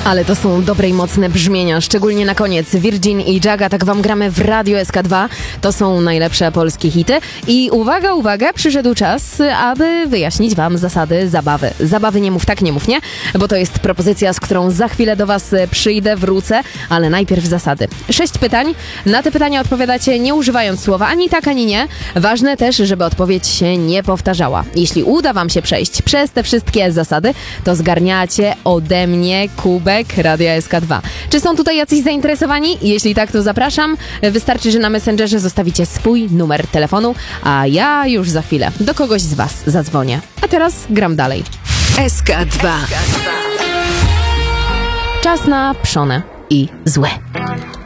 Ale to są dobre i mocne brzmienia, szczególnie na koniec. Virgin i Jaga, tak wam gramy w Radio SK2. To są najlepsze polskie hity. I uwaga, uwaga, przyszedł czas, aby wyjaśnić wam zasady zabawy. Zabawy nie mów tak, nie mów nie, bo to jest propozycja, z którą za chwilę do was przyjdę, wrócę, ale najpierw zasady. 6 pytań. Na te pytania odpowiadacie nie używając słowa ani tak, ani nie. Ważne też, żeby odpowiedź się nie powtarzała. Jeśli uda wam się przejść przez te wszystkie zasady, to zgarniacie ode mnie kubek Radia SK2. Czy są tutaj jacyś zainteresowani? Jeśli tak, to zapraszam. Wystarczy, że na Messengerze zostawicie swój numer telefonu, a ja już za chwilę do kogoś z was zadzwonię. A teraz gram dalej. SK2. Czas na pszone i złe.